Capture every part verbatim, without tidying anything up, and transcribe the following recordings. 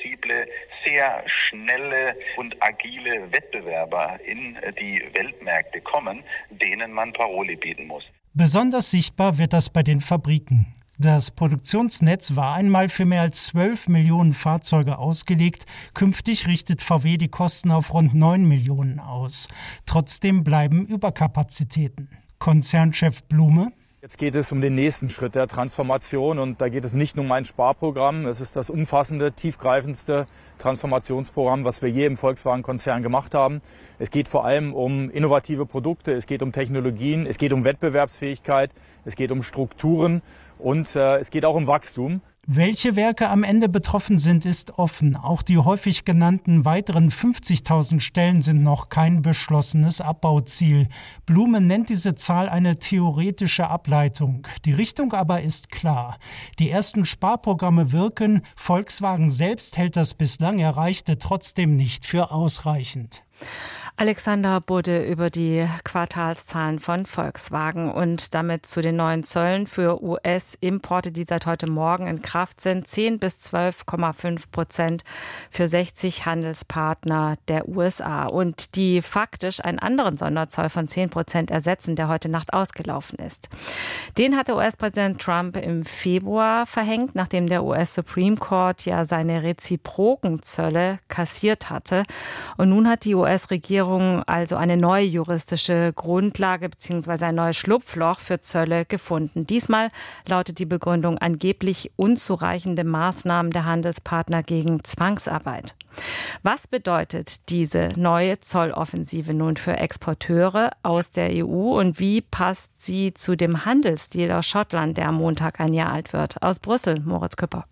flexible, sehr schnelle und agile Wettbewerber in die Weltmärkte kommen, denen man Paroli bieten muss. Besonders sichtbar wird das bei den Fabriken. Das Produktionsnetz war einmal für mehr als zwölf Millionen Fahrzeuge ausgelegt. Künftig richtet V W die Kosten auf rund neun Millionen aus. Trotzdem bleiben Überkapazitäten. Konzernchef Blume: Jetzt geht es um den nächsten Schritt der Transformation und da geht es nicht nur um ein Sparprogramm. Es ist das umfassende, tiefgreifendste Transformationsprogramm, was wir je im Volkswagen-Konzern gemacht haben. Es geht vor allem um innovative Produkte, es geht um Technologien, es geht um Wettbewerbsfähigkeit, es geht um Strukturen und äh, es geht auch um Wachstum. Welche Werke am Ende betroffen sind, ist offen. Auch die häufig genannten weiteren fünfzigtausend Stellen sind noch kein beschlossenes Abbauziel. Blume nennt diese Zahl eine theoretische Ableitung. Die Richtung aber ist klar. Die ersten Sparprogramme wirken. Volkswagen selbst hält das bislang Erreichte trotzdem nicht für ausreichend. Alexander Budde über die Quartalszahlen von Volkswagen und damit zu den neuen Zöllen für U S-Importe, die seit heute Morgen in Kraft sind. zehn bis zwölf Komma fünf Prozent für sechzig Handelspartner der U S A und die faktisch einen anderen Sonderzoll von zehn Prozent ersetzen, der heute Nacht ausgelaufen ist. Den hatte U S-Präsident Trump im Februar verhängt, nachdem der U S Supreme Court ja seine reziproken Zölle kassiert hatte. Und nun hat die U S-Regierung also eine neue juristische Grundlage bzw. ein neues Schlupfloch für Zölle gefunden. Diesmal lautet die Begründung angeblich unzureichende Maßnahmen der Handelspartner gegen Zwangsarbeit. Was bedeutet diese neue Zolloffensive nun für Exporteure aus der E U und wie passt sie zu dem Handelsdeal aus Schottland, der am Montag ein Jahr alt wird? Aus Brüssel, Moritz Küpper.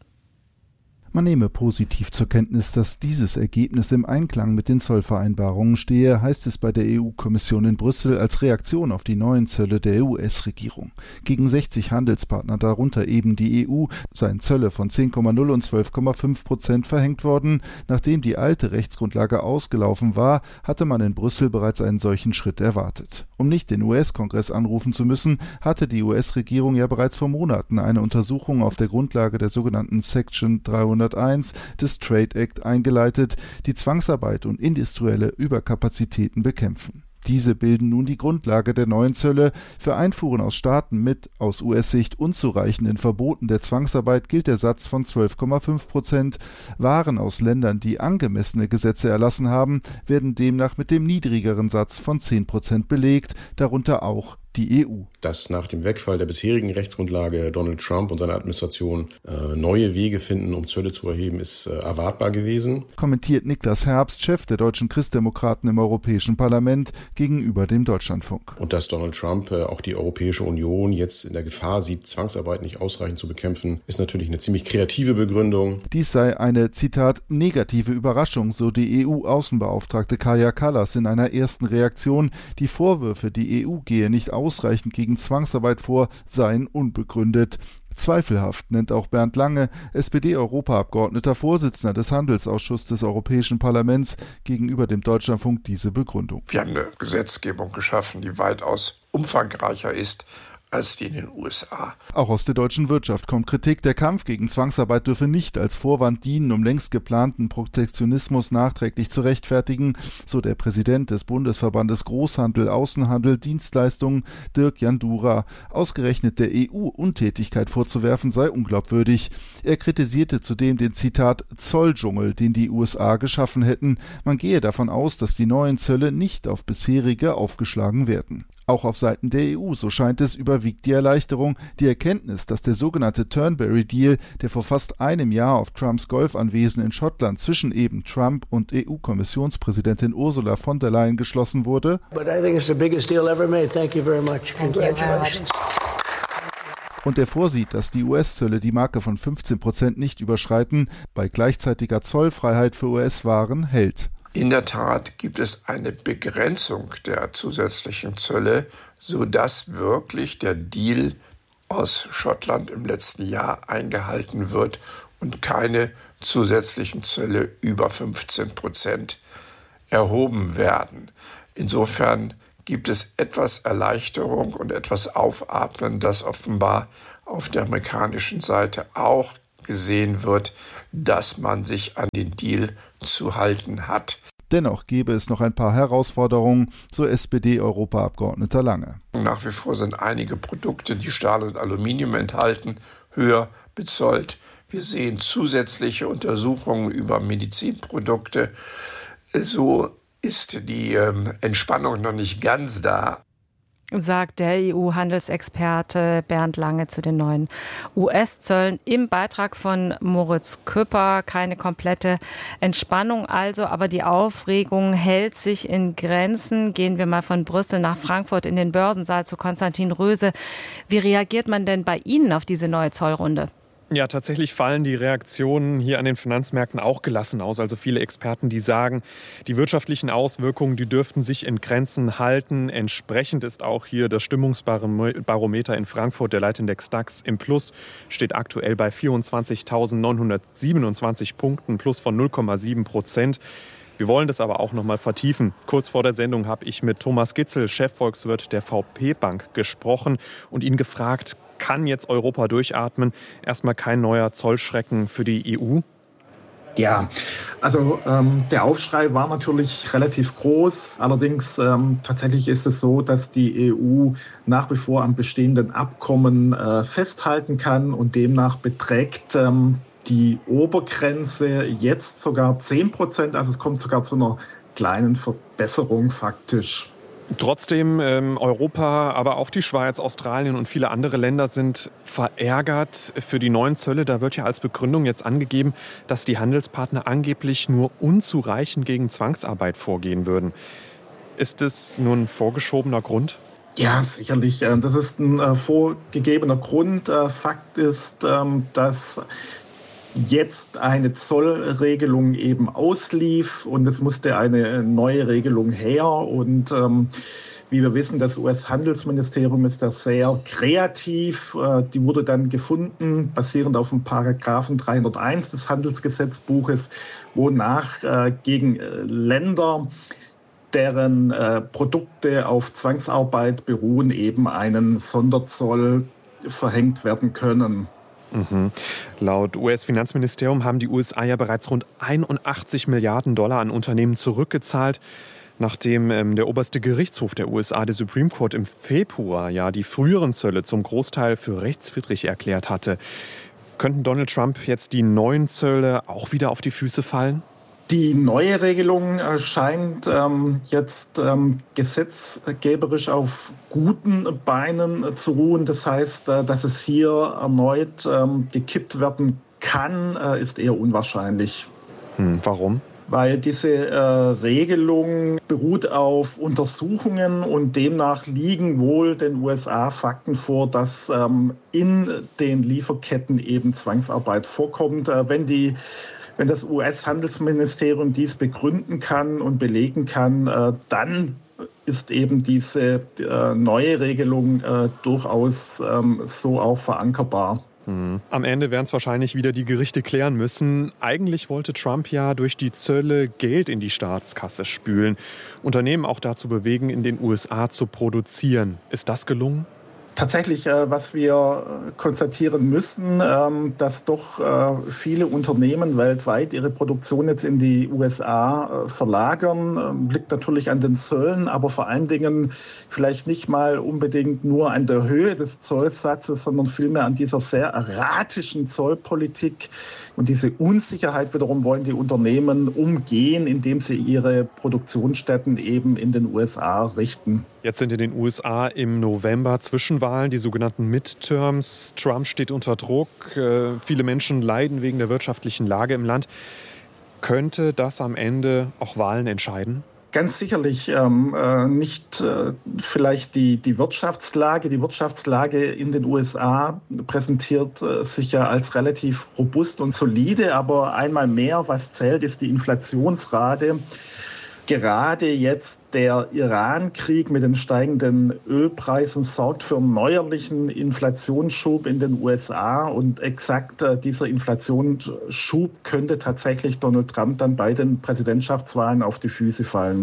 Man nehme positiv zur Kenntnis, dass dieses Ergebnis im Einklang mit den Zollvereinbarungen stehe, heißt es bei der E U-Kommission in Brüssel als Reaktion auf die neuen Zölle der U S-Regierung. Gegen sechzig Handelspartner, darunter eben die E U, seien Zölle von zehn Komma null und zwölf Komma fünf Prozent verhängt worden. Nachdem die alte Rechtsgrundlage ausgelaufen war, hatte man in Brüssel bereits einen solchen Schritt erwartet. Um nicht den U S-Kongress anrufen zu müssen, hatte die U S-Regierung ja bereits vor Monaten eine Untersuchung auf der Grundlage der sogenannten Section dreihunderteins des Trade Act eingeleitet, die Zwangsarbeit und industrielle Überkapazitäten bekämpfen. Diese bilden nun die Grundlage der neuen Zölle. Für Einfuhren aus Staaten mit aus U S-Sicht unzureichenden Verboten der Zwangsarbeit gilt der Satz von zwölf Komma fünf Prozent. Waren aus Ländern, die angemessene Gesetze erlassen haben, werden demnach mit dem niedrigeren Satz von zehn Prozent belegt, darunter auch die E U. Dass nach dem Wegfall der bisherigen Rechtsgrundlage Donald Trump und seine Administration äh, neue Wege finden, um Zölle zu erheben, ist äh, erwartbar gewesen. Kommentiert Niklas Herbst, Chef der deutschen Christdemokraten im Europäischen Parlament, gegenüber dem Deutschlandfunk. Und dass Donald Trump äh, auch die Europäische Union jetzt in der Gefahr sieht, Zwangsarbeit nicht ausreichend zu bekämpfen, ist natürlich eine ziemlich kreative Begründung. Dies sei eine, Zitat, negative Überraschung, so die E U-Außenbeauftragte Kaja Kallas in einer ersten Reaktion. Die Vorwürfe, die E U gehe nicht ausreichend gegen Zwangsarbeit vor, seien unbegründet. Zweifelhaft nennt auch Bernd Lange, S P D-Europaabgeordneter, Vorsitzender des Handelsausschusses des Europäischen Parlaments, gegenüber dem Deutschlandfunk diese Begründung. Wir haben eine Gesetzgebung geschaffen, die weitaus umfangreicher ist als die in den U S A. Auch aus der deutschen Wirtschaft kommt Kritik. Der Kampf gegen Zwangsarbeit dürfe nicht als Vorwand dienen, um längst geplanten Protektionismus nachträglich zu rechtfertigen, so der Präsident des Bundesverbandes Großhandel, Außenhandel, Dienstleistungen, Dirk Jandura. Ausgerechnet der E U Untätigkeit vorzuwerfen sei unglaubwürdig. Er kritisierte zudem den, Zitat, Zolldschungel, den die U S A geschaffen hätten. Man gehe davon aus, dass die neuen Zölle nicht auf bisherige aufgeschlagen werden. Auch auf Seiten der E U, so scheint es, überwiegt die Erleichterung, die Erkenntnis, dass der sogenannte Turnberry-Deal, der vor fast einem Jahr auf Trumps Golfanwesen in Schottland zwischen eben Trump und E U-Kommissionspräsidentin Ursula von der Leyen geschlossen wurde, But I think it's the biggest deal ever made. Thank you very much. Congratulations. Und der vorsieht, dass die U S-Zölle die Marke von fünfzehn Prozent nicht überschreiten, bei gleichzeitiger Zollfreiheit für U S-Waren hält. In der Tat gibt es eine Begrenzung der zusätzlichen Zölle, sodass wirklich der Deal aus Schottland im letzten Jahr eingehalten wird und keine zusätzlichen Zölle über fünfzehn Prozent erhoben werden. Insofern gibt es etwas Erleichterung und etwas Aufatmen, das offenbar auf der amerikanischen Seite auch gesehen wird, dass man sich an den Deal zu halten hat. Dennoch gäbe es noch ein paar Herausforderungen, so S P D-Europaabgeordneter Lange. Nach wie vor sind einige Produkte, die Stahl und Aluminium enthalten, höher bezollt. Wir sehen zusätzliche Untersuchungen über Medizinprodukte. So ist die ähm, Entspannung noch nicht ganz da. Sagt der E U-Handelsexperte Bernd Lange zu den neuen U S-Zöllen im Beitrag von Moritz Küpper. Keine komplette Entspannung also, aber die Aufregung hält sich in Grenzen. Gehen wir mal von Brüssel nach Frankfurt in den Börsensaal zu Konstantin Röse. Wie reagiert man denn bei Ihnen auf diese neue Zollrunde? Ja, tatsächlich fallen die Reaktionen hier an den Finanzmärkten auch gelassen aus. Also viele Experten, die sagen, die wirtschaftlichen Auswirkungen, die dürften sich in Grenzen halten. Entsprechend ist auch hier das Stimmungsbarometer in Frankfurt, der Leitindex DAX im Plus, steht aktuell bei vierundzwanzigtausendneunhundertsiebenundzwanzig Punkten, Plus von null Komma sieben Prozent. Wir wollen das aber auch noch mal vertiefen. Kurz vor der Sendung habe ich mit Thomas Gitzel, Chefvolkswirt der V P Bank, gesprochen und ihn gefragt, kann jetzt Europa durchatmen? Erstmal kein neuer Zollschrecken für die E U? Ja, also ähm, der Aufschrei war natürlich relativ groß. Allerdings ähm, tatsächlich ist es so, dass die E U nach wie vor am bestehenden Abkommen äh, festhalten kann und demnach beträgt ähm, die Obergrenze jetzt sogar zehn Prozent. Also es kommt sogar zu einer kleinen Verbesserung faktisch. Trotzdem, ähm, Europa, aber auch die Schweiz, Australien und viele andere Länder sind verärgert für die neuen Zölle. Da wird ja als Begründung jetzt angegeben, dass die Handelspartner angeblich nur unzureichend gegen Zwangsarbeit vorgehen würden. Ist das nur ein vorgeschobener Grund? Ja, sicherlich. Das ist ein vorgegebener Grund. Fakt ist, dass jetzt eine Zollregelung eben auslief und es musste eine neue Regelung her. Und ähm, wie wir wissen, das U S-Handelsministerium ist da sehr kreativ. Äh, die wurde dann gefunden, basierend auf dem Paragraphen dreihunderteins des Handelsgesetzbuches, wonach äh, gegen äh, Länder, deren äh, Produkte auf Zwangsarbeit beruhen, eben einen Sonderzoll verhängt werden können. Mhm. Laut U S-Finanzministerium haben die U S A ja bereits rund einundachtzig Milliarden Dollar an Unternehmen zurückgezahlt, nachdem ähm, der oberste Gerichtshof der U S A, der Supreme Court, im Februar ja die früheren Zölle zum Großteil für rechtswidrig erklärt hatte. Könnten Donald Trump jetzt die neuen Zölle auch wieder auf die Füße fallen? Die neue Regelung scheint ähm, jetzt ähm, gesetzgeberisch auf guten Beinen zu ruhen. Das heißt, äh, dass es hier erneut ähm, gekippt werden kann, äh, ist eher unwahrscheinlich. Hm, warum? Weil diese äh, Regelung beruht auf Untersuchungen und demnach liegen wohl den U S A Fakten vor, dass ähm, in den Lieferketten eben Zwangsarbeit vorkommt. Äh, wenn die Wenn das U S-Handelsministerium dies begründen kann und belegen kann, äh, dann ist eben diese äh, neue Regelung äh, durchaus ähm, so auch verankerbar. Mhm. Am Ende werden es wahrscheinlich wieder die Gerichte klären müssen. Eigentlich wollte Trump ja durch die Zölle Geld in die Staatskasse spülen, Unternehmen auch dazu bewegen, in den U S A zu produzieren. Ist das gelungen? Tatsächlich, äh, was wir konstatieren müssen, ähm, dass doch äh, viele Unternehmen weltweit ihre Produktion jetzt in die U S A äh, verlagern, äh, liegt natürlich an den Zöllen, aber vor allen Dingen vielleicht nicht mal unbedingt nur an der Höhe des Zollsatzes, sondern vielmehr an dieser sehr erratischen Zollpolitik. Und diese Unsicherheit wiederum wollen die Unternehmen umgehen, indem sie ihre Produktionsstätten eben in den U S A richten. Jetzt sind in den U S A im November Zwischenwahlen, die sogenannten Midterms. Trump steht unter Druck. Äh, viele Menschen leiden wegen der wirtschaftlichen Lage im Land. Könnte das am Ende auch Wahlen entscheiden? Ganz sicherlich ähm, äh, nicht äh, vielleicht die, die Wirtschaftslage. Die Wirtschaftslage in den U S A präsentiert äh, sich ja als relativ robust und solide. Aber einmal mehr, was zählt, ist die Inflationsrate. Gerade jetzt der Iran-Krieg mit den steigenden Ölpreisen sorgt für einen neuerlichen Inflationsschub in den U S A. Und exakt äh, dieser Inflationsschub könnte tatsächlich Donald Trump dann bei den Präsidentschaftswahlen auf die Füße fallen.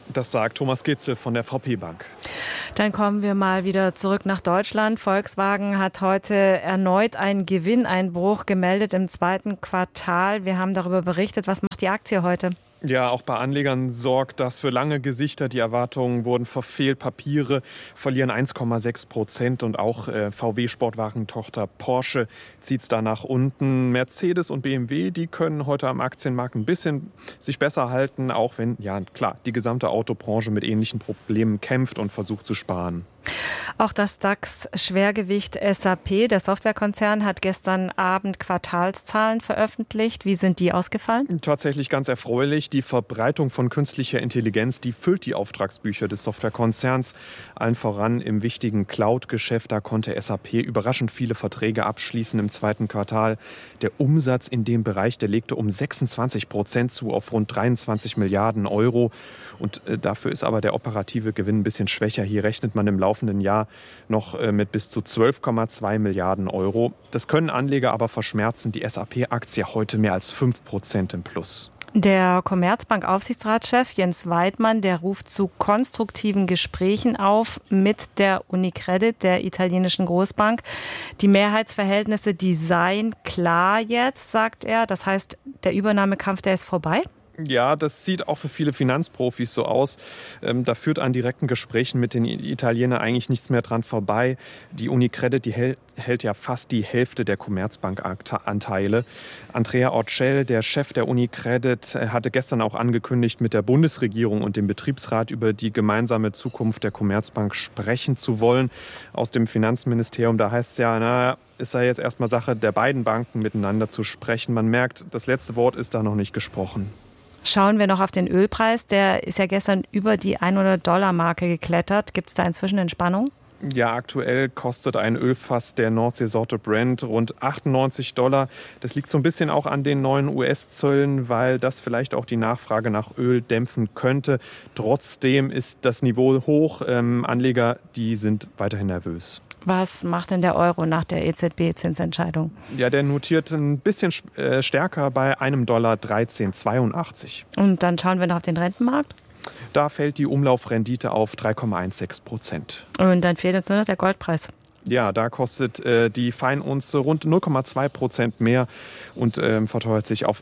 Das sagt Thomas Gitzel von der V P Bank. Dann kommen wir mal wieder zurück nach Deutschland. Volkswagen hat heute erneut einen Gewinneinbruch gemeldet im zweiten Quartal. Wir haben darüber berichtet. Was macht die Aktie heute? Ja, auch bei Anlegern sorgt das für lange Gesichter. Die Erwartungen wurden verfehlt. Papiere verlieren eins Komma sechs Prozent und auch äh, V W-Sportwagentochter Porsche zieht es da nach unten. Mercedes und B M W, die können heute am Aktienmarkt ein bisschen sich besser halten, auch wenn, ja klar, die gesamte Autobranche mit ähnlichen Problemen kämpft und versucht zu sparen. Auch das DAX-Schwergewicht S A P, der Softwarekonzern, hat gestern Abend Quartalszahlen veröffentlicht. Wie sind die ausgefallen? Tatsächlich ganz erfreulich. Die Verbreitung von künstlicher Intelligenz, die füllt die Auftragsbücher des Softwarekonzerns. Allen voran im wichtigen Cloud-Geschäft. Da konnte S A P überraschend viele Verträge abschließen im zweiten Quartal. Der Umsatz in dem Bereich, der legte um sechsundzwanzig Prozent zu auf rund dreiundzwanzig Milliarden Euro. Und äh, dafür ist aber der operative Gewinn ein bisschen schwächer. Hier rechnet man im laufenden Jahr noch äh, mit bis zu zwölf Komma zwei Milliarden Euro. Das können Anleger aber verschmerzen. Die S A P-Aktie heute mehr als fünf Prozent im Plus. Der Commerzbank-Aufsichtsratschef Jens Weidmann, der ruft zu konstruktiven Gesprächen auf mit der Unicredit, der italienischen Großbank. Die Mehrheitsverhältnisse, die seien klar jetzt, sagt er. Das heißt, der Übernahmekampf, der ist vorbei? Ja, das sieht auch für viele Finanzprofis so aus. Ähm, da führt an direkten Gesprächen mit den Italienern eigentlich nichts mehr dran vorbei. Die Unicredit, die hält, hält ja fast die Hälfte der Commerzbank-Anteile. Andrea Orcel, der Chef der Unicredit, hatte gestern auch angekündigt, mit der Bundesregierung und dem Betriebsrat über die gemeinsame Zukunft der Commerzbank sprechen zu wollen. Aus dem Finanzministerium, da heißt es ja, na, ist ja jetzt erstmal Sache der beiden Banken, miteinander zu sprechen. Man merkt, das letzte Wort ist da noch nicht gesprochen. Schauen wir noch auf den Ölpreis. Der ist ja gestern über die hundert-Dollar-Marke geklettert. Gibt es da inzwischen Entspannung? Ja, aktuell kostet ein Ölfass der Nordseesorte Brent rund achtundneunzig Dollar. Das liegt so ein bisschen auch an den neuen U S-Zöllen, weil das vielleicht auch die Nachfrage nach Öl dämpfen könnte. Trotzdem ist das Niveau hoch. Ähm, Anleger, die sind weiterhin nervös. Was macht denn der Euro nach der E Z B-Zinsentscheidung? Ja, der notiert ein bisschen äh, stärker bei einem Dollar dreizehn Komma zweiundachtzig. Und dann schauen wir noch auf den Rentenmarkt. Da fällt die Umlaufrendite auf drei Komma sechzehn Prozent. Und dann fehlt uns nur noch der Goldpreis. Ja, da kostet äh, die Feinunze rund null Komma zwei Prozent mehr und äh, verteuert sich auf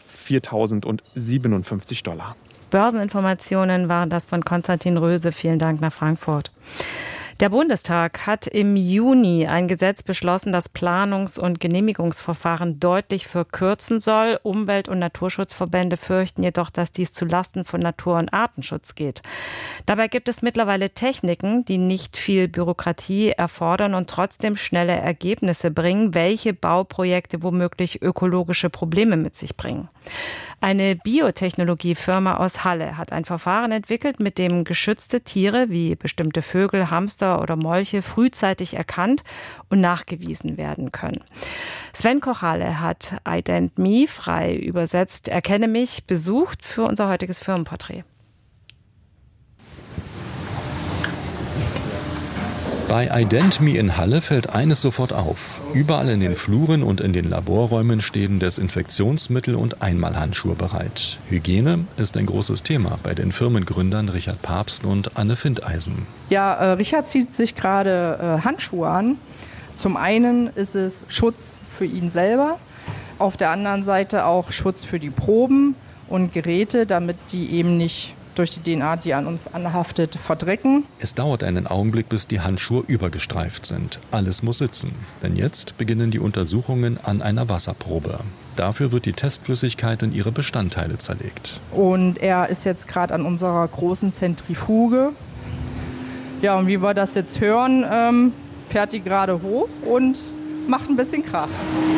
viertausendsiebenundfünfzig Dollar. Börseninformationen waren das von Konstantin Röse. Vielen Dank nach Frankfurt. Der Bundestag hat im Juni ein Gesetz beschlossen, das Planungs- und Genehmigungsverfahren deutlich verkürzen soll. Umwelt- und Naturschutzverbände fürchten jedoch, dass dies zulasten von Natur- und Artenschutz geht. Dabei gibt es mittlerweile Techniken, die nicht viel Bürokratie erfordern und trotzdem schnelle Ergebnisse bringen, welche Bauprojekte womöglich ökologische Probleme mit sich bringen. Eine Biotechnologiefirma aus Halle hat ein Verfahren entwickelt, mit dem geschützte Tiere wie bestimmte Vögel, Hamster oder Molche frühzeitig erkannt und nachgewiesen werden können. Sven Kochale hat IdentMe, frei übersetzt Erkenne mich, besucht für unser heutiges Firmenporträt. Bei IdentMe in Halle fällt eines sofort auf. Überall in den Fluren und in den Laborräumen stehen Desinfektionsmittel und Einmalhandschuhe bereit. Hygiene ist ein großes Thema bei den Firmengründern Richard Papst und Anne Findeisen. Ja, äh, Richard zieht sich gerade äh, Handschuhe an. Zum einen ist es Schutz für ihn selber, auf der anderen Seite auch Schutz für die Proben und Geräte, damit die eben nicht durch die D N A, die an uns anhaftet, verdrecken. Es dauert einen Augenblick, bis die Handschuhe übergestreift sind. Alles muss sitzen. Denn jetzt beginnen die Untersuchungen an einer Wasserprobe. Dafür wird die Testflüssigkeit in ihre Bestandteile zerlegt. Und er ist jetzt gerade an unserer großen Zentrifuge. Ja, und wie wir das jetzt hören, ähm, fährt die gerade hoch und macht ein bisschen Krach.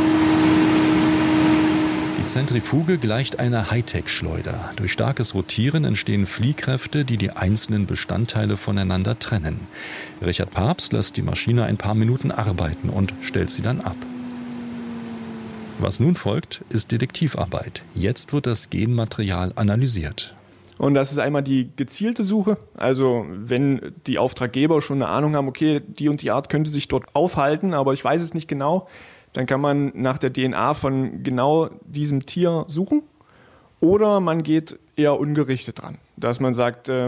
Die Zentrifuge gleicht einer Hightech-Schleuder. Durch starkes Rotieren entstehen Fliehkräfte, die die einzelnen Bestandteile voneinander trennen. Richard Papst lässt die Maschine ein paar Minuten arbeiten und stellt sie dann ab. Was nun folgt, ist Detektivarbeit. Jetzt wird das Genmaterial analysiert. Und das ist einmal die gezielte Suche. Also wenn die Auftraggeber schon eine Ahnung haben, okay, die und die Art könnte sich dort aufhalten, aber ich weiß es nicht genau, dann kann man nach der D N A von genau diesem Tier suchen. Oder man geht eher ungerichtet dran. Dass man sagt, ähm,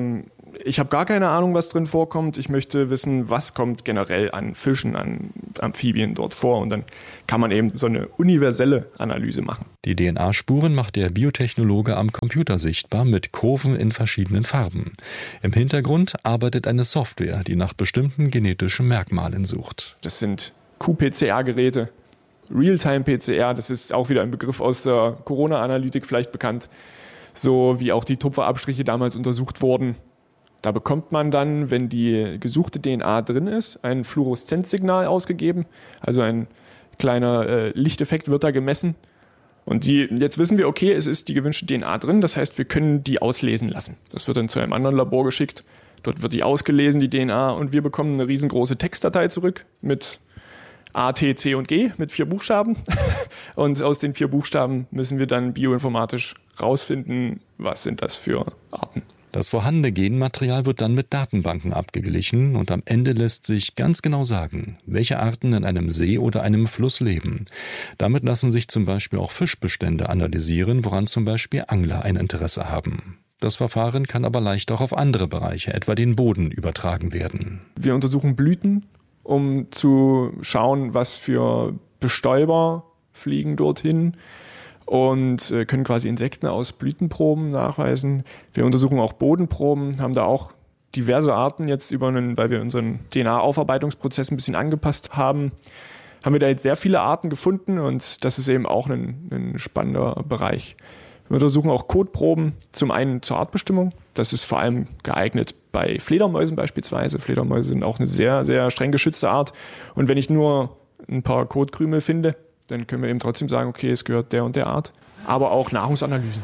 ich habe gar keine Ahnung, was drin vorkommt. Ich möchte wissen, was kommt generell an Fischen, an Amphibien dort vor. Und dann kann man eben so eine universelle Analyse machen. Die D N A-Spuren macht der Biotechnologe am Computer sichtbar mit Kurven in verschiedenen Farben. Im Hintergrund arbeitet eine Software, die nach bestimmten genetischen Merkmalen sucht. Das sind Q P C R-Geräte, Realtime-P C R, das ist auch wieder ein Begriff aus der Corona-Analytik vielleicht bekannt, so wie auch die Tupferabstriche damals untersucht wurden. Da bekommt man dann, wenn die gesuchte D N A drin ist, ein Fluoreszenzsignal ausgegeben, also ein kleiner äh, Lichteffekt wird da gemessen. Und die, jetzt wissen wir, okay, es ist die gewünschte D N A drin, das heißt, wir können die auslesen lassen. Das wird dann zu einem anderen Labor geschickt, dort wird die ausgelesen, die D N A, und wir bekommen eine riesengroße Textdatei zurück mit A, T, C und G, mit vier Buchstaben. Und aus den vier Buchstaben müssen wir dann bioinformatisch rausfinden, was sind das für Arten. Das vorhandene Genmaterial wird dann mit Datenbanken abgeglichen und am Ende lässt sich ganz genau sagen, welche Arten in einem See oder einem Fluss leben. Damit lassen sich zum Beispiel auch Fischbestände analysieren, woran zum Beispiel Angler ein Interesse haben. Das Verfahren kann aber leicht auch auf andere Bereiche, etwa den Boden, übertragen werden. Wir untersuchen Blüten, um zu schauen, was für Bestäuber fliegen dorthin. Und können quasi Insekten aus Blütenproben nachweisen. Wir untersuchen auch Bodenproben, haben da auch diverse Arten jetzt über einen, weil wir unseren D N A-Aufarbeitungsprozess ein bisschen angepasst haben, haben wir da jetzt sehr viele Arten gefunden und das ist eben auch ein, ein spannender Bereich. Wir untersuchen auch Kotproben, zum einen zur Artbestimmung. Das ist vor allem geeignet bei Fledermäusen beispielsweise. Fledermäuse sind auch eine sehr, sehr streng geschützte Art. Und wenn ich nur ein paar Kotkrümel finde, dann können wir eben trotzdem sagen, okay, es gehört der und der Art. Aber auch Nahrungsanalysen.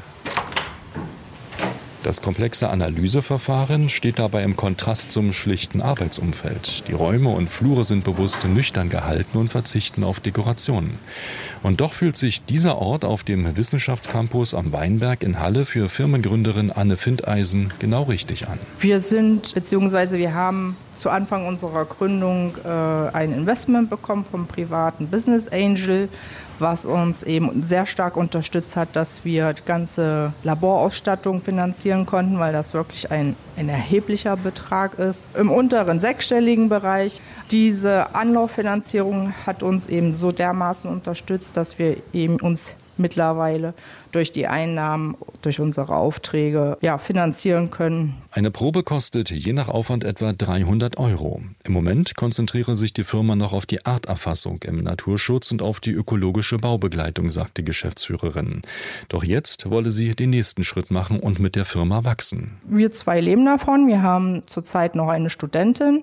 Das komplexe Analyseverfahren steht dabei im Kontrast zum schlichten Arbeitsumfeld. Die Räume und Flure sind bewusst nüchtern gehalten und verzichten auf Dekorationen. Und doch fühlt sich dieser Ort auf dem Wissenschaftscampus am Weinberg in Halle für Firmengründerin Anne Findeisen genau richtig an. Wir sind, beziehungsweise wir haben zu Anfang unserer Gründung äh, ein Investment bekommen vom privaten Business Angel, was uns eben sehr stark unterstützt hat, dass wir die ganze Laborausstattung finanzieren konnten, weil das wirklich ein, ein erheblicher Betrag ist. Im unteren sechsstelligen Bereich. Diese Anlauffinanzierung hat uns eben so dermaßen unterstützt, dass wir eben uns mittlerweile durch die Einnahmen, durch unsere Aufträge ja, finanzieren können. Eine Probe kostet je nach Aufwand etwa dreihundert Euro. Im Moment konzentriere sich die Firma noch auf die Arterfassung im Naturschutz und auf die ökologische Baubegleitung, sagt die Geschäftsführerin. Doch jetzt wolle sie den nächsten Schritt machen und mit der Firma wachsen. Wir zwei leben davon. Wir haben zurzeit noch eine Studentin,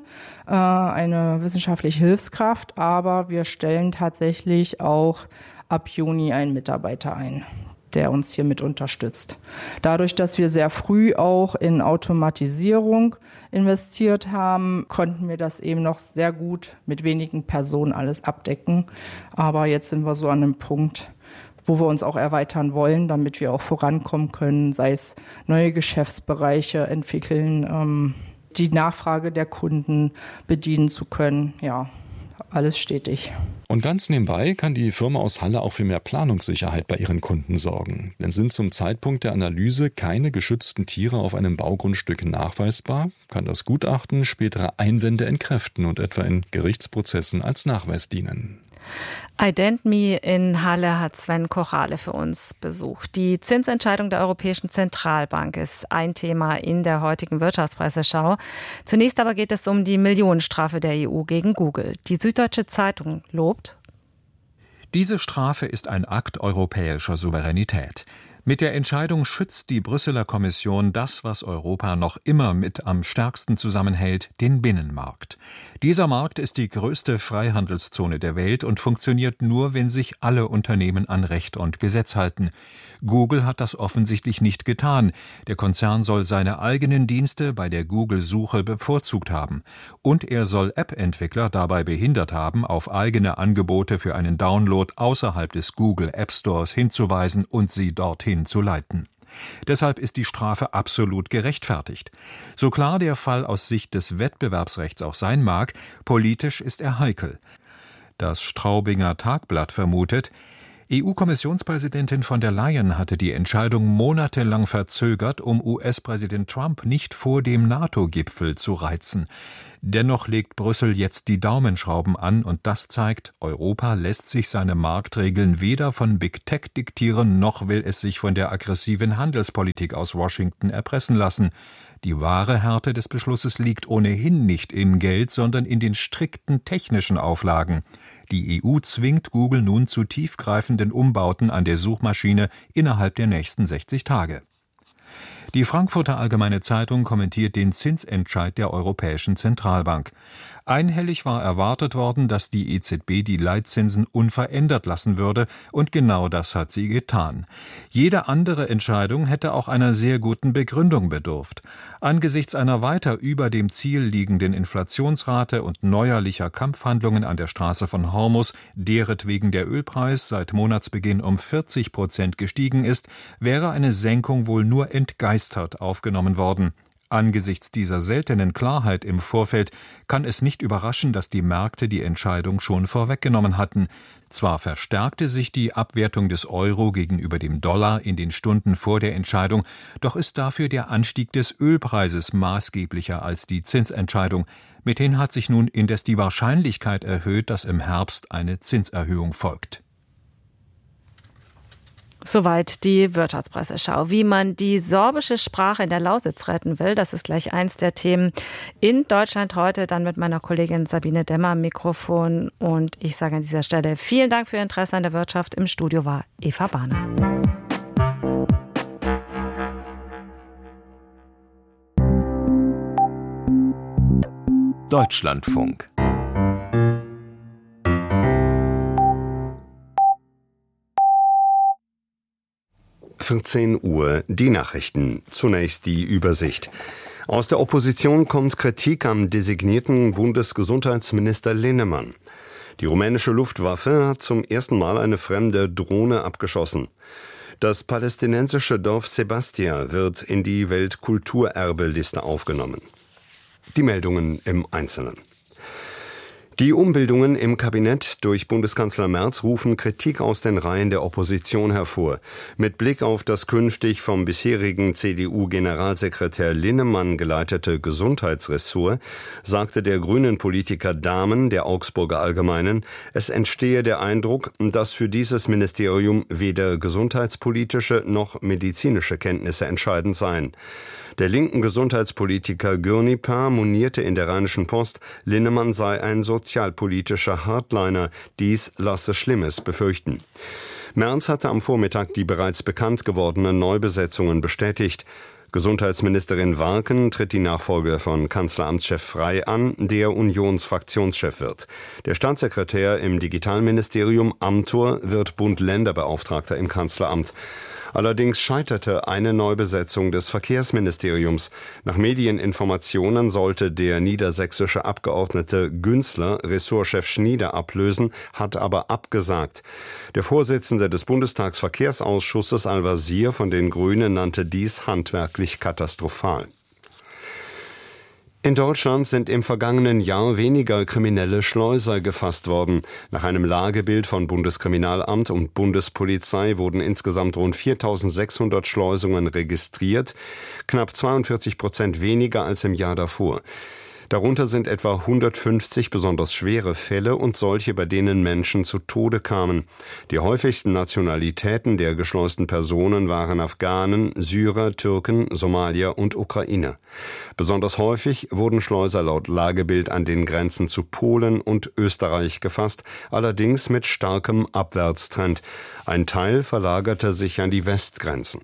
eine wissenschaftliche Hilfskraft, aber wir stellen tatsächlich auch ab Juni einen Mitarbeiter ein, der uns hier mit unterstützt. Dadurch, dass wir sehr früh auch in Automatisierung investiert haben, konnten wir das eben noch sehr gut mit wenigen Personen alles abdecken. Aber jetzt sind wir so an einem Punkt, wo wir uns auch erweitern wollen, damit wir auch vorankommen können, sei es neue Geschäftsbereiche entwickeln, ähm, die Nachfrage der Kunden bedienen zu können, ja. Alles stetig. Und ganz nebenbei kann die Firma aus Halle auch für mehr Planungssicherheit bei ihren Kunden sorgen. Denn sind zum Zeitpunkt der Analyse keine geschützten Tiere auf einem Baugrundstück nachweisbar, kann das Gutachten spätere Einwände entkräften und etwa in Gerichtsprozessen als Nachweis dienen. IdentMe in Halle hat Sven Kochale für uns besucht. Die Zinsentscheidung der Europäischen Zentralbank ist ein Thema in der heutigen Wirtschaftspresseschau. Zunächst aber geht es um die Millionenstrafe der E U gegen Google. Die Süddeutsche Zeitung lobt: Diese Strafe ist ein Akt europäischer Souveränität. Mit der Entscheidung schützt die Brüsseler Kommission das, was Europa noch immer mit am stärksten zusammenhält, den Binnenmarkt. Dieser Markt ist die größte Freihandelszone der Welt und funktioniert nur, wenn sich alle Unternehmen an Recht und Gesetz halten. Google hat das offensichtlich nicht getan. Der Konzern soll seine eigenen Dienste bei der Google-Suche bevorzugt haben. Und er soll App-Entwickler dabei behindert haben, auf eigene Angebote für einen Download außerhalb des Google App Stores hinzuweisen und sie dorthin zu leiten. Deshalb ist die Strafe absolut gerechtfertigt. So klar der Fall aus Sicht des Wettbewerbsrechts auch sein mag, politisch ist er heikel. Das Straubinger Tagblatt vermutet: E U-Kommissionspräsidentin von der Leyen hatte die Entscheidung monatelang verzögert, um U S-Präsident Trump nicht vor dem NATO-Gipfel zu reizen. Dennoch legt Brüssel jetzt die Daumenschrauben an und das zeigt, Europa lässt sich seine Marktregeln weder von Big Tech diktieren, noch will es sich von der aggressiven Handelspolitik aus Washington erpressen lassen. Die wahre Härte des Beschlusses liegt ohnehin nicht im Geld, sondern in den strikten technischen Auflagen. Die E U zwingt Google nun zu tiefgreifenden Umbauten an der Suchmaschine innerhalb der nächsten sechzig Tage. Die Frankfurter Allgemeine Zeitung kommentiert den Zinsentscheid der Europäischen Zentralbank. Einhellig war erwartet worden, dass die E Z B die Leitzinsen unverändert lassen würde, und genau das hat sie getan. Jede andere Entscheidung hätte auch einer sehr guten Begründung bedurft. Angesichts einer weiter über dem Ziel liegenden Inflationsrate und neuerlicher Kampfhandlungen an der Straße von Hormuz, deretwegen der Ölpreis seit Monatsbeginn um vierzig Prozent gestiegen ist, wäre eine Senkung wohl nur entgeistert aufgenommen worden. Angesichts dieser seltenen Klarheit im Vorfeld kann es nicht überraschen, dass die Märkte die Entscheidung schon vorweggenommen hatten. Zwar verstärkte sich die Abwertung des Euro gegenüber dem Dollar in den Stunden vor der Entscheidung, doch ist dafür der Anstieg des Ölpreises maßgeblicher als die Zinsentscheidung. Mithin hat sich nun indes die Wahrscheinlichkeit erhöht, dass im Herbst eine Zinserhöhung folgt. Soweit die Wirtschaftspresseschau. Wie man die sorbische Sprache in der Lausitz retten will, das ist gleich eins der Themen in Deutschland heute. Dann mit meiner Kollegin Sabine Demmer am Mikrofon. Und ich sage an dieser Stelle vielen Dank für Ihr Interesse an der Wirtschaft. Im Studio war Eva Bahner. Deutschlandfunk. vierzehn Uhr, die Nachrichten. Zunächst die Übersicht. Aus der Opposition kommt Kritik am designierten Bundesgesundheitsminister Linnemann. Die rumänische Luftwaffe hat zum ersten Mal eine fremde Drohne abgeschossen. Das palästinensische Dorf Sebastia wird in die Weltkulturerbeliste aufgenommen. Die Meldungen im Einzelnen. Die Umbildungen im Kabinett durch Bundeskanzler Merz rufen Kritik aus den Reihen der Opposition hervor. Mit Blick auf das künftig vom bisherigen C D U-Generalsekretär Linnemann geleitete Gesundheitsressort sagte der grünen Politiker Dahmen der Augsburger Allgemeinen, es entstehe der Eindruck, dass für dieses Ministerium weder gesundheitspolitische noch medizinische Kenntnisse entscheidend seien. Der linken Gesundheitspolitiker Gürnipa monierte in der Rheinischen Post, Linnemann sei ein sozialpolitischer Hardliner, dies lasse Schlimmes befürchten. Merz hatte am Vormittag die bereits bekannt gewordenen Neubesetzungen bestätigt. Gesundheitsministerin Warken tritt die Nachfolge von Kanzleramtschef Frey an, der Unionsfraktionschef wird. Der Staatssekretär im Digitalministerium Amthor wird Bund-Länder-Beauftragter im Kanzleramt. Allerdings scheiterte eine Neubesetzung des Verkehrsministeriums. Nach Medieninformationen sollte der niedersächsische Abgeordnete Günzler Ressortchef Schnieder ablösen, hat aber abgesagt. Der Vorsitzende des Bundestagsverkehrsausschusses Al-Wazir von den Grünen nannte dies handwerklich katastrophal. In Deutschland sind im vergangenen Jahr weniger kriminelle Schleuser gefasst worden. Nach einem Lagebild von Bundeskriminalamt und Bundespolizei wurden insgesamt rund viertausendsechshundert Schleusungen registriert, knapp zweiundvierzig Prozent weniger als im Jahr davor. Darunter sind etwa hundertfünfzig besonders schwere Fälle und solche, bei denen Menschen zu Tode kamen. Die häufigsten Nationalitäten der geschleusten Personen waren Afghanen, Syrer, Türken, Somalier und Ukrainer. Besonders häufig wurden Schleuser laut Lagebild an den Grenzen zu Polen und Österreich gefasst, allerdings mit starkem Abwärtstrend. Ein Teil verlagerte sich an die Westgrenzen.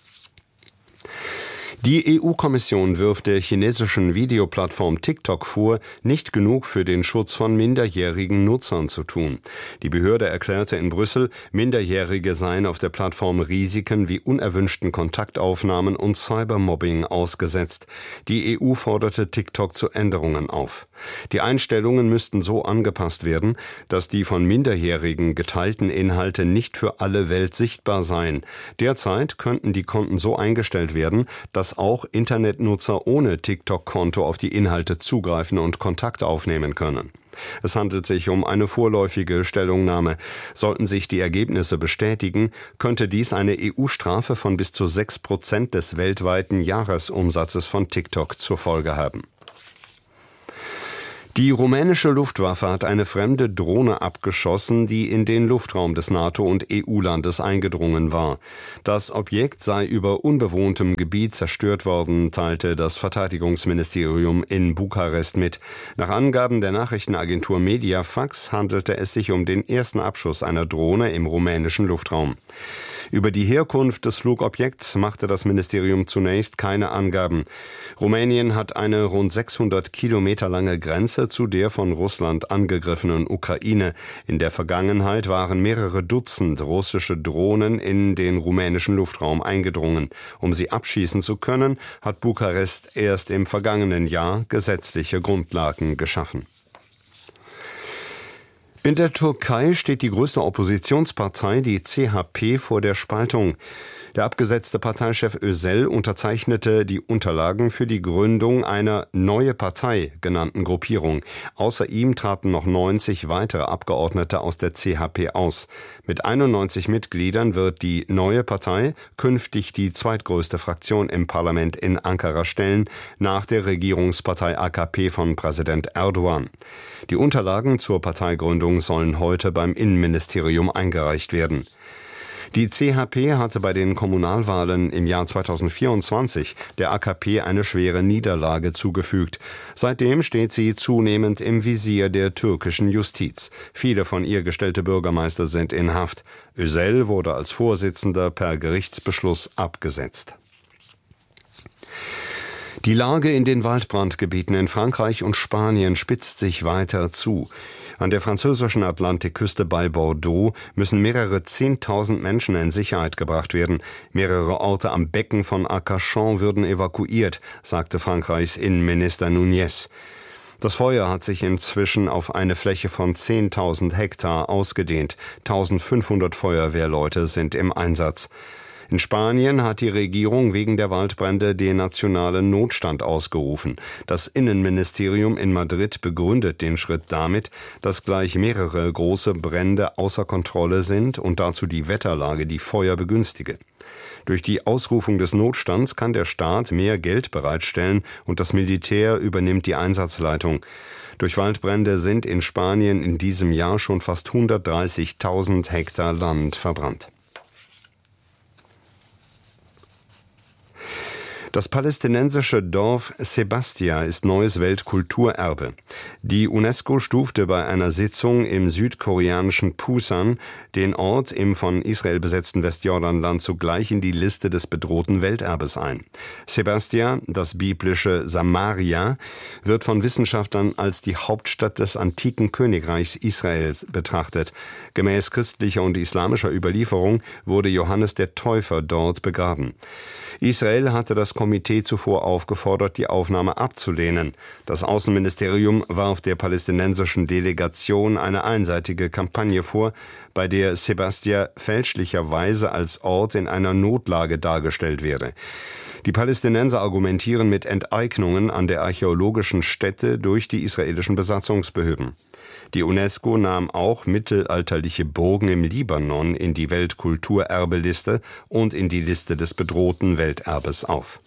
Die E U-Kommission wirft der chinesischen Videoplattform TikTok vor, nicht genug für den Schutz von minderjährigen Nutzern zu tun. Die Behörde erklärte in Brüssel, Minderjährige seien auf der Plattform Risiken wie unerwünschten Kontaktaufnahmen und Cybermobbing ausgesetzt. Die E U forderte TikTok zu Änderungen auf. Die Einstellungen müssten so angepasst werden, dass die von Minderjährigen geteilten Inhalte nicht für alle Welt sichtbar seien. Derzeit könnten die Konten so eingestellt werden, dass auch Internetnutzer ohne TikTok-Konto auf die Inhalte zugreifen und Kontakt aufnehmen können. Es handelt sich um eine vorläufige Stellungnahme. Sollten sich die Ergebnisse bestätigen, könnte dies eine E U-Strafe von bis zu sechs Prozent des weltweiten Jahresumsatzes von TikTok zur Folge haben. Die rumänische Luftwaffe hat eine fremde Drohne abgeschossen, die in den Luftraum des NATO- und E U-Landes eingedrungen war. Das Objekt sei über unbewohntem Gebiet zerstört worden, teilte das Verteidigungsministerium in Bukarest mit. Nach Angaben der Nachrichtenagentur Mediafax handelte es sich um den ersten Abschuss einer Drohne im rumänischen Luftraum. Über die Herkunft des Flugobjekts machte das Ministerium zunächst keine Angaben. Rumänien hat eine rund sechshundert Kilometer lange Grenze zu der von Russland angegriffenen Ukraine. In der Vergangenheit waren mehrere Dutzend russische Drohnen in den rumänischen Luftraum eingedrungen. Um sie abschießen zu können, hat Bukarest erst im vergangenen Jahr gesetzliche Grundlagen geschaffen. In der Türkei steht die größte Oppositionspartei, die C H P, vor der Spaltung. Der abgesetzte Parteichef Özel unterzeichnete die Unterlagen für die Gründung einer Neue Partei genannten Gruppierung. Außer ihm traten noch neunzig weitere Abgeordnete aus der C H P aus. Mit einundneunzig Mitgliedern wird die Neue Partei künftig die zweitgrößte Fraktion im Parlament in Ankara stellen, nach der Regierungspartei A K P von Präsident Erdogan. Die Unterlagen zur Parteigründung sollen heute beim Innenministerium eingereicht werden. Die C H P hatte bei den Kommunalwahlen im Jahr zweitausendvierundzwanzig der A K P eine schwere Niederlage zugefügt. Seitdem steht sie zunehmend im Visier der türkischen Justiz. Viele von ihr gestellte Bürgermeister sind in Haft. Özel wurde als Vorsitzender per Gerichtsbeschluss abgesetzt. Die Lage in den Waldbrandgebieten in Frankreich und Spanien spitzt sich weiter zu. An der französischen Atlantikküste bei Bordeaux müssen mehrere Zehntausend Menschen in Sicherheit gebracht werden. Mehrere Orte am Becken von Arcachon würden evakuiert, sagte Frankreichs Innenminister Núñez. Das Feuer hat sich inzwischen auf eine Fläche von zehntausend Hektar ausgedehnt. eintausendfünfhundert Feuerwehrleute sind im Einsatz. In Spanien hat die Regierung wegen der Waldbrände den nationalen Notstand ausgerufen. Das Innenministerium in Madrid begründet den Schritt damit, dass gleich mehrere große Brände außer Kontrolle sind und dazu die Wetterlage die Feuer begünstige. Durch die Ausrufung des Notstands kann der Staat mehr Geld bereitstellen und das Militär übernimmt die Einsatzleitung. Durch Waldbrände sind in Spanien in diesem Jahr schon fast hundertdreißigtausend Hektar Land verbrannt. Das palästinensische Dorf Sebastia ist neues Weltkulturerbe. Die UNESCO stufte bei einer Sitzung im südkoreanischen Pusan den Ort im von Israel besetzten Westjordanland zugleich in die Liste des bedrohten Welterbes ein. Sebastia, das biblische Samaria, wird von Wissenschaftlern als die Hauptstadt des antiken Königreichs Israels betrachtet. Gemäß christlicher und islamischer Überlieferung wurde Johannes der Täufer dort begraben. Israel hatte das Komitee zuvor aufgefordert, die Aufnahme abzulehnen. Das Außenministerium warf der palästinensischen Delegation eine einseitige Kampagne vor, bei der Sebastia fälschlicherweise als Ort in einer Notlage dargestellt werde. Die Palästinenser argumentieren mit Enteignungen an der archäologischen Stätte durch die israelischen Besatzungsbehörden. Die UNESCO nahm auch mittelalterliche Burgen im Libanon in die Weltkulturerbeliste und in die Liste des bedrohten Welterbes auf.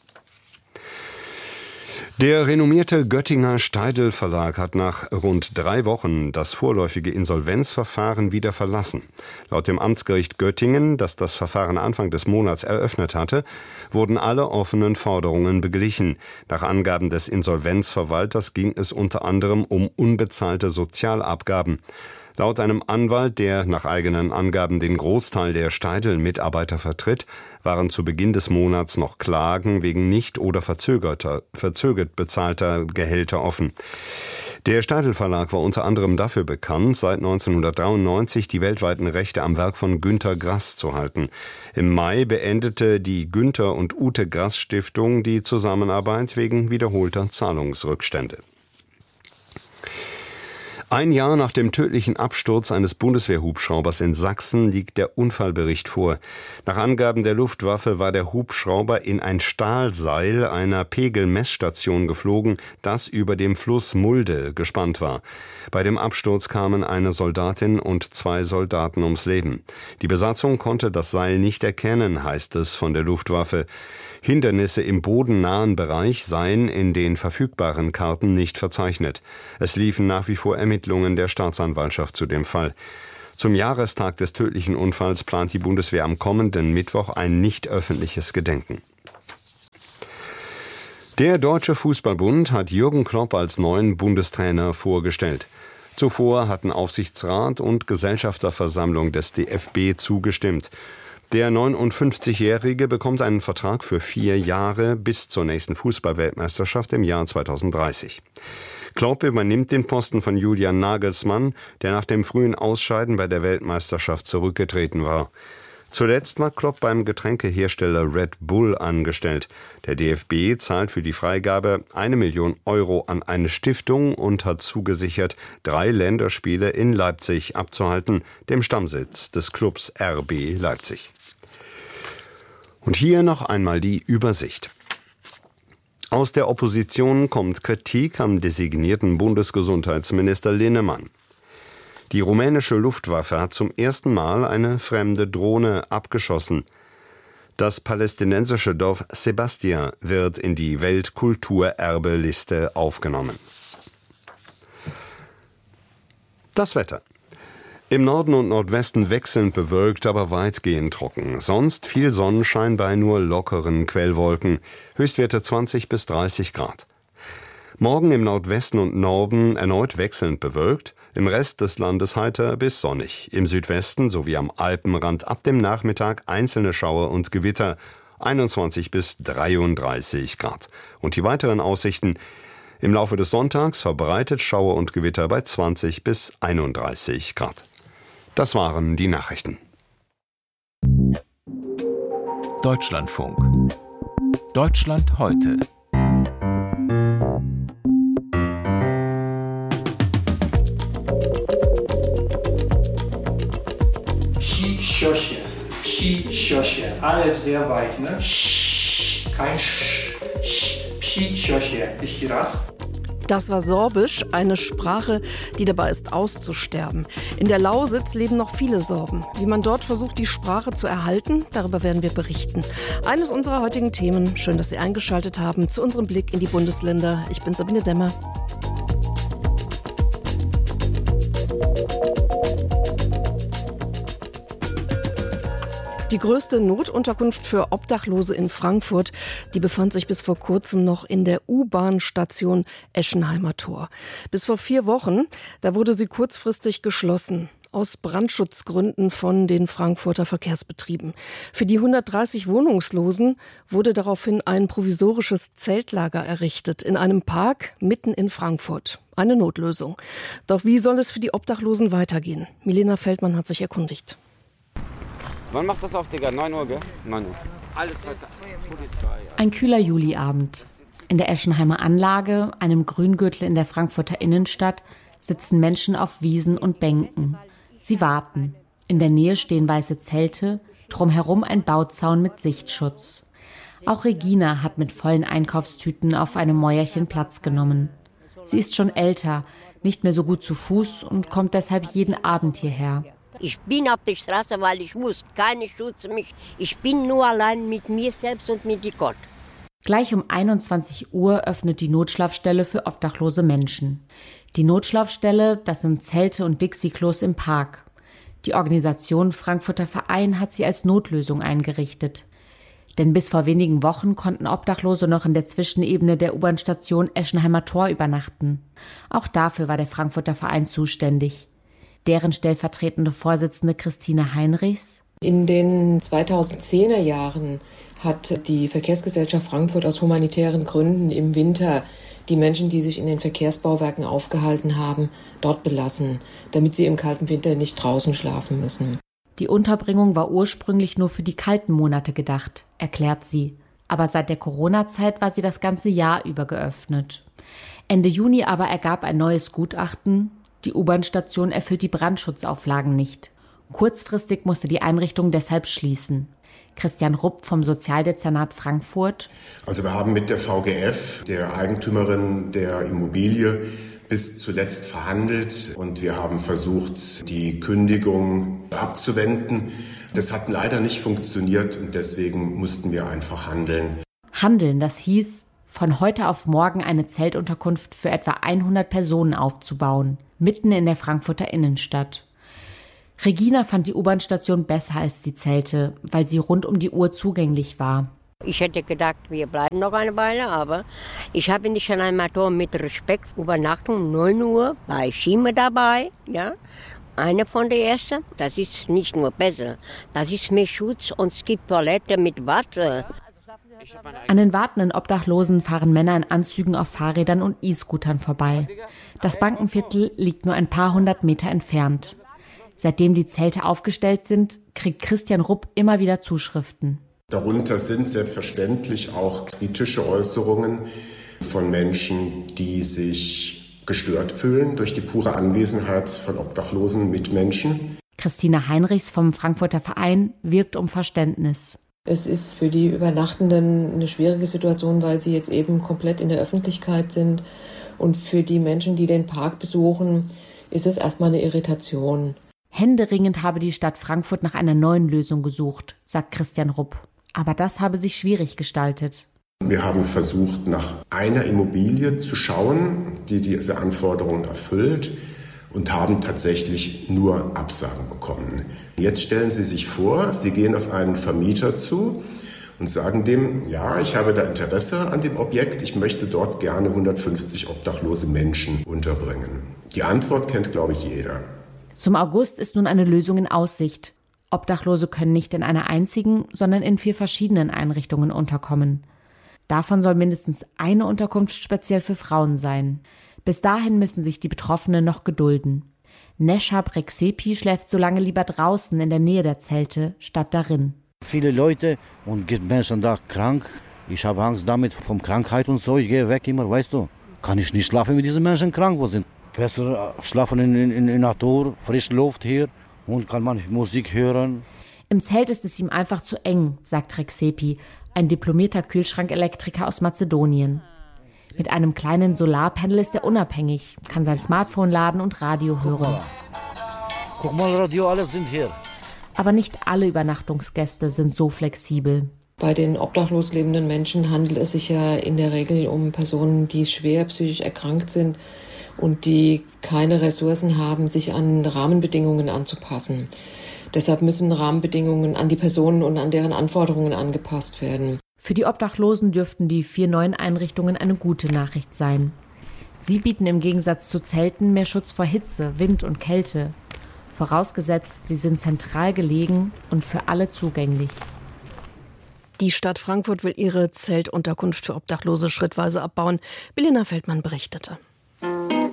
Der renommierte Göttinger Steidl Verlag hat nach rund drei Wochen das vorläufige Insolvenzverfahren wieder verlassen. Laut dem Amtsgericht Göttingen, das das Verfahren Anfang des Monats eröffnet hatte, wurden alle offenen Forderungen beglichen. Nach Angaben des Insolvenzverwalters ging es unter anderem um unbezahlte Sozialabgaben. Laut einem Anwalt, der nach eigenen Angaben den Großteil der Steidl-Mitarbeiter vertritt, waren zu Beginn des Monats noch Klagen wegen nicht oder verzögerter, verzögert bezahlter Gehälter offen. Der Steidl Verlag war unter anderem dafür bekannt, seit neunzehnhundertdreiundneunzig die weltweiten Rechte am Werk von Günter Grass zu halten. Im Mai beendete die Günter und Ute Grass Stiftung die Zusammenarbeit wegen wiederholter Zahlungsrückstände. Ein Jahr nach dem tödlichen Absturz eines Bundeswehrhubschraubers in Sachsen liegt der Unfallbericht vor. Nach Angaben der Luftwaffe war der Hubschrauber in ein Stahlseil einer Pegelmessstation geflogen, das über dem Fluss Mulde gespannt war. Bei dem Absturz kamen eine Soldatin und zwei Soldaten ums Leben. Die Besatzung konnte das Seil nicht erkennen, heißt es von der Luftwaffe. Hindernisse im bodennahen Bereich seien in den verfügbaren Karten nicht verzeichnet. Es liefen nach wie vor Ermittlungen der Staatsanwaltschaft zu dem Fall. Zum Jahrestag des tödlichen Unfalls plant die Bundeswehr am kommenden Mittwoch ein nicht öffentliches Gedenken. Der Deutsche Fußballbund hat Jürgen Klopp als neuen Bundestrainer vorgestellt. Zuvor hatten Aufsichtsrat und Gesellschafterversammlung des D F B zugestimmt. Der neunundfünfzigjährige bekommt einen Vertrag für vier Jahre bis zur nächsten Fußball-Weltmeisterschaft im Jahr zweitausenddreißig. Klopp übernimmt den Posten von Julian Nagelsmann, der nach dem frühen Ausscheiden bei der Weltmeisterschaft zurückgetreten war. Zuletzt war Klopp beim Getränkehersteller Red Bull angestellt. Der D F B zahlt für die Freigabe eine Million Euro an eine Stiftung und hat zugesichert, drei Länderspiele in Leipzig abzuhalten, dem Stammsitz des Clubs R B Leipzig. Und hier noch einmal die Übersicht. Aus der Opposition kommt Kritik am designierten Bundesgesundheitsminister Linnemann. Die rumänische Luftwaffe hat zum ersten Mal eine fremde Drohne abgeschossen. Das palästinensische Dorf Sebastia wird in die Weltkulturerbeliste aufgenommen. Das Wetter. Im Norden und Nordwesten wechselnd bewölkt, aber weitgehend trocken. Sonst viel Sonnenschein bei nur lockeren Quellwolken. Höchstwerte zwanzig bis dreißig Grad. Morgen im Nordwesten und Norden erneut wechselnd bewölkt. Im Rest des Landes heiter bis sonnig. Im Südwesten sowie am Alpenrand ab dem Nachmittag einzelne Schauer und Gewitter. einundzwanzig bis dreiunddreißig Grad. Und die weiteren Aussichten: im Laufe des Sonntags verbreitet Schauer und Gewitter bei zwanzig bis einunddreißig Grad. Das waren die Nachrichten. Deutschlandfunk. Deutschland heute. Schosche, Psi, Schosche, alles sehr weit, ne? Sch, kein Sch, Sch, Psi, Schosche, wisst ihr das? Das war Sorbisch, eine Sprache, die dabei ist auszusterben. In der Lausitz leben noch viele Sorben. Wie man dort versucht, die Sprache zu erhalten, darüber werden wir berichten. Eines unserer heutigen Themen. Schön, dass Sie eingeschaltet haben zu unserem Blick in die Bundesländer. Ich bin Sabine Demmer. Die größte Notunterkunft für Obdachlose in Frankfurt, die befand sich bis vor kurzem noch in der U-Bahn-Station Eschenheimer Tor. Bis vor vier Wochen, da wurde sie kurzfristig geschlossen. Aus Brandschutzgründen von den Frankfurter Verkehrsbetrieben. Für die hundertdreißig Wohnungslosen wurde daraufhin ein provisorisches Zeltlager errichtet in einem Park mitten in Frankfurt. Eine Notlösung. Doch wie soll es für die Obdachlosen weitergehen? Milena Feldmann hat sich erkundigt. Wann macht das auf, Digga? neun Uhr, gell? neun Uhr. Alles Ein kühler Juliabend. In der Eschenheimer Anlage, einem Grüngürtel in der Frankfurter Innenstadt, sitzen Menschen auf Wiesen und Bänken. Sie warten. In der Nähe stehen weiße Zelte, drumherum ein Bauzaun mit Sichtschutz. Auch Regina hat mit vollen Einkaufstüten auf einem Mäuerchen Platz genommen. Sie ist schon älter, nicht mehr so gut zu Fuß und kommt deshalb jeden Abend hierher. Ich bin auf der Straße, weil ich muss. Keiner schützt mich. Ich bin nur allein mit mir selbst und mit Gott. Gleich um einundzwanzig Uhr öffnet die Notschlafstelle für obdachlose Menschen. Die Notschlafstelle, das sind Zelte und Dixie-Klos im Park. Die Organisation Frankfurter Verein hat sie als Notlösung eingerichtet. Denn bis vor wenigen Wochen konnten Obdachlose noch in der Zwischenebene der U-Bahn-Station Eschenheimer Tor übernachten. Auch dafür war der Frankfurter Verein zuständig. Deren stellvertretende Vorsitzende Christine Heinrichs. In den zweitausendzehner Jahren hat die Verkehrsgesellschaft Frankfurt aus humanitären Gründen im Winter die Menschen, die sich in den Verkehrsbauwerken aufgehalten haben, dort belassen, damit sie im kalten Winter nicht draußen schlafen müssen. Die Unterbringung war ursprünglich nur für die kalten Monate gedacht, erklärt sie. Aber seit der Corona-Zeit war sie das ganze Jahr über geöffnet. Ende Juni aber ergab ein neues Gutachten, Die U-Bahn-Station erfüllt die Brandschutzauflagen nicht. Kurzfristig musste die Einrichtung deshalb schließen. Christian Rupp vom Sozialdezernat Frankfurt. Also wir haben mit der V G F, der Eigentümerin der Immobilie, bis zuletzt verhandelt und wir haben versucht, die Kündigung abzuwenden. Das hat leider nicht funktioniert und deswegen mussten wir einfach handeln. Handeln, das hieß, von heute auf morgen eine Zeltunterkunft für etwa hundert Personen aufzubauen, mitten in der Frankfurter Innenstadt. Regina fand die U-Bahn-Station besser als die Zelte, weil sie rund um die Uhr zugänglich war. Ich hätte gedacht, wir bleiben noch eine Weile, aber ich habe nicht an einem Tor mit Respekt Übernachtung um neun Uhr bei Schime dabei, ja. Eine von der ersten, das ist nicht nur besser, das ist mehr Schutz und es gibt Toilette mit Wasser. An den wartenden Obdachlosen fahren Männer in Anzügen auf Fahrrädern und E-Scootern vorbei. Das Bankenviertel liegt nur ein paar hundert Meter entfernt. Seitdem die Zelte aufgestellt sind, kriegt Christian Rupp immer wieder Zuschriften. Darunter sind selbstverständlich auch kritische Äußerungen von Menschen, die sich gestört fühlen durch die pure Anwesenheit von obdachlosen Mitmenschen. Christine Heinrichs vom Frankfurter Verein wirbt um Verständnis. Es ist für die Übernachtenden eine schwierige Situation, weil sie jetzt eben komplett in der Öffentlichkeit sind. Und für die Menschen, die den Park besuchen, ist es erstmal eine Irritation. Händeringend habe die Stadt Frankfurt nach einer neuen Lösung gesucht, sagt Christian Rupp. Aber das habe sich schwierig gestaltet. Wir haben versucht, nach einer Immobilie zu schauen, die diese Anforderungen erfüllt und haben tatsächlich nur Absagen bekommen. Jetzt stellen Sie sich vor, Sie gehen auf einen Vermieter zu und sagen dem, ja, ich habe da Interesse an dem Objekt, ich möchte dort gerne hundertfünfzig obdachlose Menschen unterbringen. Die Antwort kennt, glaube ich, jeder. Zum August ist nun eine Lösung in Aussicht. Obdachlose können nicht in einer einzigen, sondern in vier verschiedenen Einrichtungen unterkommen. Davon soll mindestens eine Unterkunft speziell für Frauen sein. Bis dahin müssen sich die Betroffenen noch gedulden. Nesha Brexepi schläft so lange lieber draußen in der Nähe der Zelte, statt darin. Viele Leute und gibt Menschen da krank. Ich habe Angst damit vom Krankheit und so. Ich gehe weg immer, weißt du. Kann ich nicht schlafen, wenn diese Menschen krank sind. Besser schlafen in, in, in der Natur, frische Luft hier und kann man Musik hören. Im Zelt ist es ihm einfach zu eng, sagt Rexepi, ein diplomierter Kühlschrankelektriker aus Mazedonien. Mit einem kleinen Solarpanel ist er unabhängig, kann sein Smartphone laden und Radio hören. Guck mal, Guck mal Radio, alles sind hier. Aber nicht alle Übernachtungsgäste sind so flexibel. Bei den obdachlos lebenden Menschen handelt es sich ja in der Regel um Personen, die schwer psychisch erkrankt sind und die keine Ressourcen haben, sich an Rahmenbedingungen anzupassen. Deshalb müssen Rahmenbedingungen an die Personen und an deren Anforderungen angepasst werden. Für die Obdachlosen dürften die vier neuen Einrichtungen eine gute Nachricht sein. Sie bieten im Gegensatz zu Zelten mehr Schutz vor Hitze, Wind und Kälte. Vorausgesetzt, sie sind zentral gelegen und für alle zugänglich. Die Stadt Frankfurt will ihre Zeltunterkunft für Obdachlose schrittweise abbauen. Bilena Feldmann berichtete.